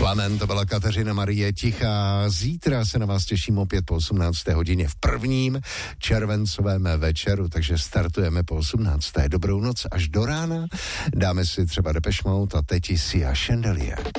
Plamen, to byla Kateřina Marie Tichá. Zítra se na vás těším opět po 18. hodině v prvním červencovém večeru, takže startujeme po 18. Dobrou noc až do rána. Dáme si třeba Depeche Mode a teď Sia Chandelier.